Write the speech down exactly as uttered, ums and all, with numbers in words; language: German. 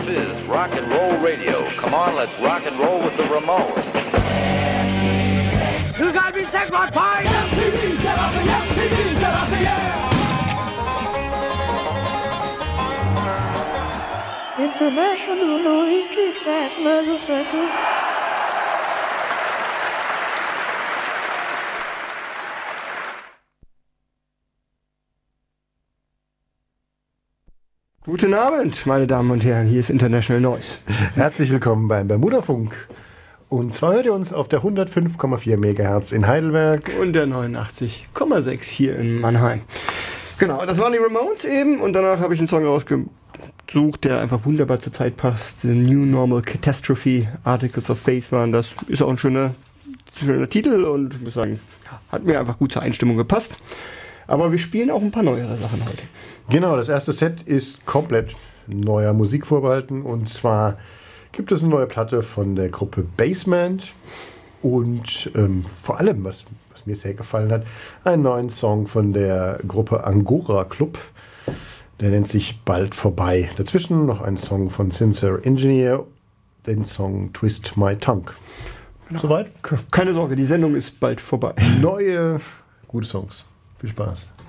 is Rock and Roll Radio. Come on, let's rock and roll with the Ramones. You gotta be sick, my pie! M T V, get off the M T V, get off the air! International noise kicks ass, motherfucker. Guten Abend, meine Damen und Herren, hier ist International Noise. Herzlich willkommen beim Bermuda-Funk. Und zwar hört ihr uns auf der hundertfünf Komma vier Megahertz in Heidelberg. Und der neunundachtzig Komma sechs hier in Mannheim. Genau, das waren die Ramones eben. Und danach habe ich einen Song rausgesucht, der einfach wunderbar zur Zeit passt. The New Normal Catastrophe, Articles of Faith waren das. Ist auch ein schöner, schöner Titel und ich muss sagen, hat mir einfach gut zur Einstimmung gepasst. Aber wir spielen auch ein paar neuere Sachen heute. Genau, das erste Set ist komplett neuer Musik vorbehalten. Und zwar gibt es eine neue Platte von der Gruppe Basement. Und ähm, vor allem, was, was mir sehr gefallen hat, einen neuen Song von der Gruppe Angora Club. Der nennt sich Bald vorbei. Dazwischen noch ein Song von Sincere Engineer, den Song Twist My Tongue. Genau. Soweit? Keine Sorge, die Sendung ist bald vorbei. Neue, gute Songs. Viel Spaß.